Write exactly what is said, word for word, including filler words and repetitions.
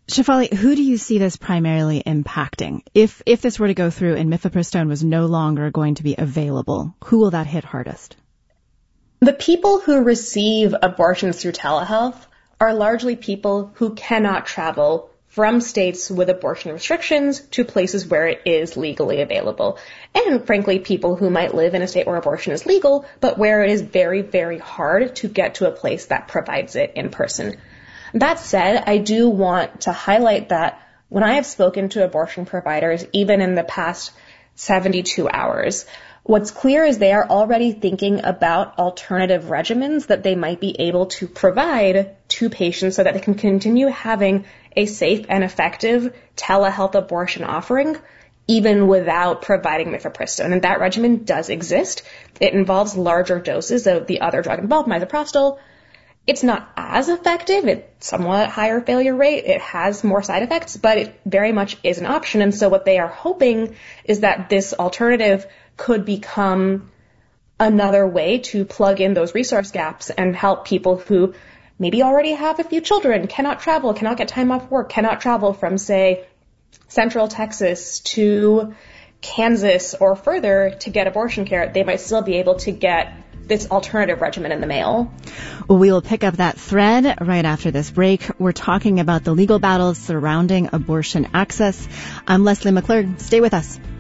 Shefali, who do you see this primarily impacting? If if this were to go through and mifepristone was no longer going to be available, who will that hit hardest? The people who receive abortions through telehealth are largely people who cannot travel from states with abortion restrictions to places where it is legally available. And frankly, people who might live in a state where abortion is legal, but where it is very, very hard to get to a place that provides it in person. That said, I do want to highlight that when I have spoken to abortion providers, even in the past seventy-two hours, what's clear is they are already thinking about alternative regimens that they might be able to provide to patients so that they can continue having a safe and effective telehealth abortion offering, even without providing mifepristone. And that regimen does exist. It involves larger doses of the other drug involved, misoprostol. It's not as effective. It's somewhat higher failure rate. It has more side effects, but it very much is an option. And so what they are hoping is that this alternative could become another way to plug in those resource gaps and help people who maybe already have a few children, cannot travel, cannot get time off work, cannot travel from, say, Central Texas to Kansas or further to get abortion care. They might still be able to get this alternative regimen in the mail. Well, we will pick up that thread right after this break. We're talking about the legal battles surrounding abortion access. I'm Leslie McClure. Stay with us.